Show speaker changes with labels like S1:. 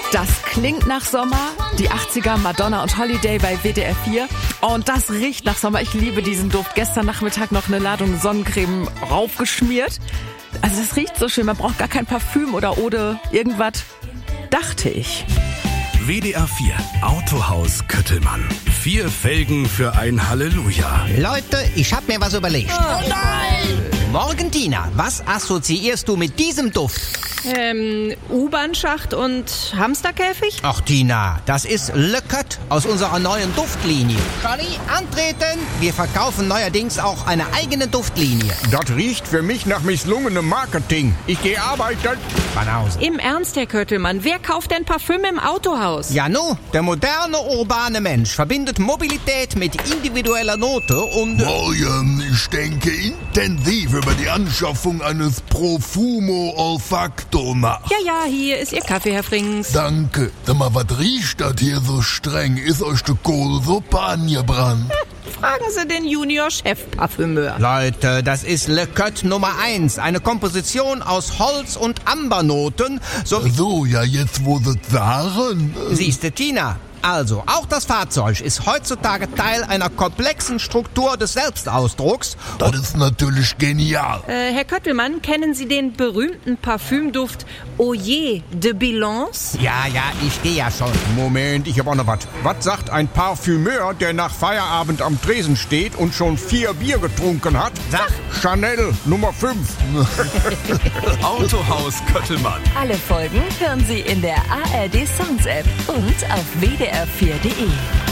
S1: Das klingt nach Sommer. Die 80er, Madonna und Holiday bei WDR 4. Und das riecht nach Sommer. Ich liebe diesen Duft. Gestern Nachmittag noch eine Ladung Sonnencreme raufgeschmiert. Also es riecht so schön. Man braucht gar kein Parfüm oder Ode. Irgendwas, dachte ich.
S2: WDR 4 Autohaus Köttelmann. 4 Felgen für ein Halleluja.
S3: Leute, ich hab mir was überlegt.
S4: Oh nein!
S3: Morgen, Tina, was assoziierst du mit diesem Duft?
S4: U-Bahn-Schacht und Hamsterkäfig?
S3: Ach, Tina, das ist Le Coq aus unserer neuen Duftlinie. Charlie, antreten! Wir verkaufen neuerdings auch eine eigene Duftlinie.
S5: Das riecht für mich nach misslungenem Marketing. Ich gehe arbeiten.
S3: Banause.
S4: Im Ernst, Herr Köttelmann, wer kauft denn Parfüm im Autohaus?
S3: Ja, nu, der moderne, urbane Mensch verbindet Mobilität mit individueller Note und...
S6: Morgen, ich denke intensiv über die Anschaffung eines Profumo Olfacto nach.
S4: Ja, hier ist Ihr Kaffee, Herr Frings.
S6: Danke. Sag mal, was riecht das hier so streng? Ist euch die Kohlsuppe angebrannt?
S4: Fragen Sie den Junior-Chef-Parfümeur.
S3: Leute, das ist Le Coq Nummer 1. Eine Komposition aus Holz- und Ambernoten.
S6: So, ja, jetzt wo Sie sagen.
S3: Siehste, Tina. Also, auch das Fahrzeug ist heutzutage Teil einer komplexen Struktur des Selbstausdrucks.
S6: Das ist natürlich genial.
S4: Herr Köttelmann, kennen Sie den berühmten Parfümduft Oyer de Bilance?
S3: Ja, ich gehe ja schon.
S5: Moment, ich hab auch noch was. Was sagt ein Parfümeur, der nach Feierabend am Tresen steht und schon 4 Bier getrunken hat?
S3: Sag.
S5: Chanel Nummer 5.
S2: Autohaus Köttelmann.
S1: Alle Folgen hören Sie in der ARD Sounds App und auf WDR4.de.